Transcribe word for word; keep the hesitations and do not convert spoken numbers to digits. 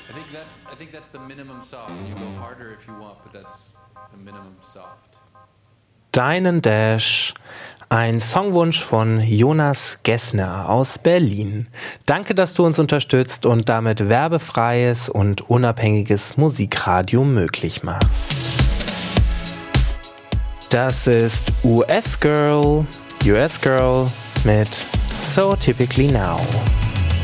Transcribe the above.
I think that's I think that's the minimum soft. You go harder if you want, but that's the minimum soft. Deinen Dash, ein Songwunsch von Jonas Gessner aus Berlin. Danke, dass du uns unterstützt und damit werbefreies und unabhängiges Musikradio möglich machst. Das ist U S Girl, U S Girl mit So Typically Now.